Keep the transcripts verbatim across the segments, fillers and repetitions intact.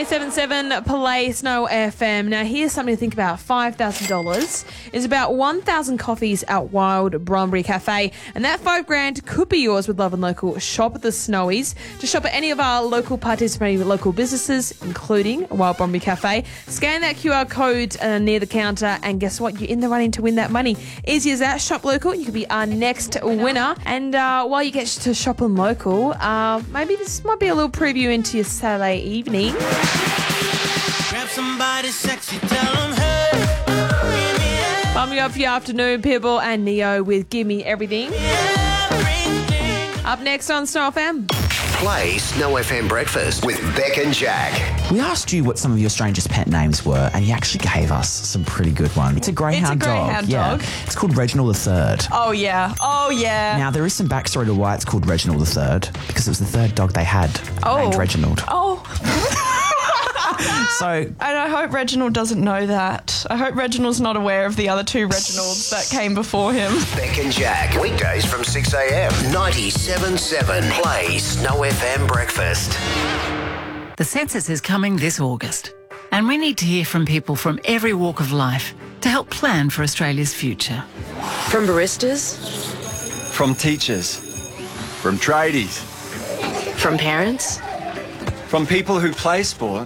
ninety-seven point seven Play Snow F M. Now, here's something to think about. five thousand dollars is about one thousand coffees at Wild Brombury Cafe. And that five grand could be yours with Love and Local. Shop at the Snowies. To shop at any of our local participating local businesses, including Wild Brombury Cafe. Scan that Q R code uh, near the counter, and guess what? You're in the running to win that money. Easy as that. Shop local. You could be our next winner. And uh, while you get to shop on local, uh, maybe this might be a little preview into your Saturday evening. Grab somebody sexy, tell them, hey. Bumming up for your afternoon, Pibble and Neo with Give Me Everything. Everything. Up next on Snow F M. Play Snow F M Breakfast with Beck and Jack. We asked you what some of your strangest pet names were, and you actually gave us some pretty good ones. It's a greyhound It's a greyhound dog. dog. Yeah. It's called Reginald the Third. Oh, yeah. Oh, yeah. Now, there is some backstory to why it's called Reginald the Third, because it was the third dog they had Oh. named Reginald. Oh. So, And I hope Reginald doesn't know that. I hope Reginald's not aware of the other two Reginalds that came before him. Beck and Jack. Weekdays from six a.m. ninety-seven point seven Play Snow F M Breakfast. The census is coming this August, and we need to hear from people from every walk of life to help plan for Australia's future. From baristas, From teachers, from tradies, from parents, from people who play sport,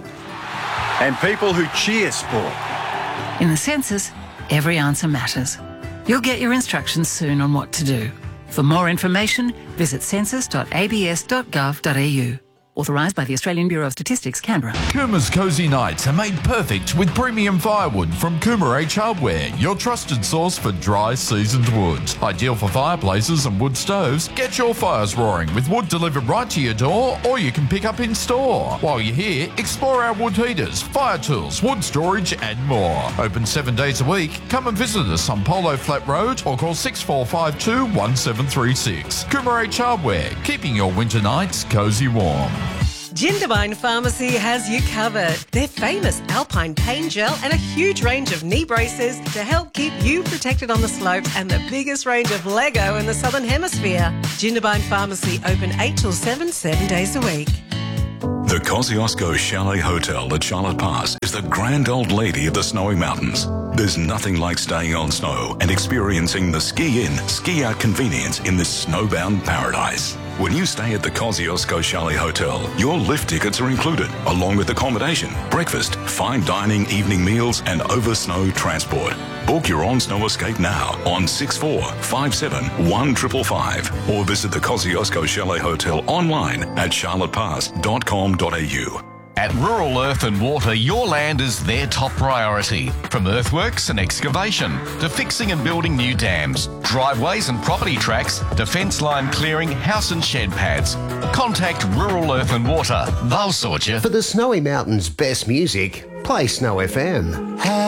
and people who cheer sport. In the census, every answer matters. You'll get your instructions soon on what to do. For more information, visit census dot a b s dot gov dot a u. Authorised by the Australian Bureau of Statistics, Canberra. Coomer's Cozy Nights are made perfect with premium firewood from Coomer H Hardware, your trusted source for dry, seasoned wood. Ideal for fireplaces and wood stoves, get your fires roaring with wood delivered right to your door, or you can pick up in store. While you're here, explore our wood heaters, fire tools, wood storage and more. Open seven days a week. Come and visit us on Polo Flat Road or call six four five two, one seven three six. Coomer H Hardware, keeping your winter nights cozy warm. Jindabyne Pharmacy has you covered. Their famous Alpine Pain Gel and a huge range of knee braces to help keep you protected on the slopes, and the biggest range of Lego in the Southern Hemisphere. Jindabyne Pharmacy open eight till seven, seven days a week. The Kosciuszko Chalet Hotel at Charlotte Pass is the grand old lady of the snowy mountains. There's nothing like staying on snow and experiencing the ski-in, ski-out convenience in this snowbound paradise. When you stay at the Kosciuszko Chalet Hotel, your lift tickets are included, along with accommodation, breakfast, fine dining, evening meals, and over-snow transport. Book your on-snow escape now on six four five seven, one five five five or visit the Kosciuszko Chalet Hotel online at charlotte pass dot com dot a u. At Rural Earth and Water, your land is their top priority. From earthworks and excavation to fixing and building new dams, driveways and property tracks to fence line clearing, house and shed pads. Contact Rural Earth and Water. They'll sort you. For the Snowy Mountains' best music, play Snow F M.